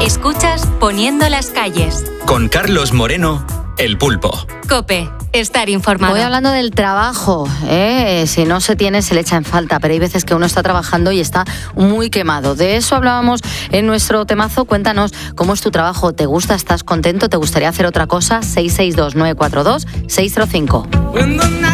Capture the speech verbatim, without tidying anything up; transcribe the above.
Escuchas Poniendo las calles. Con Carlos Moreno, El Pulpo. COPE. Estar informado. Voy hablando del trabajo, ¿eh? Si no se tiene, se le echa en falta, pero hay veces que uno está trabajando y está muy quemado. De eso hablábamos en nuestro temazo. Cuéntanos cómo es tu trabajo, ¿te gusta, estás contento, te gustaría hacer otra cosa? seis seis dos nueve cuatro dos seis cero cinco.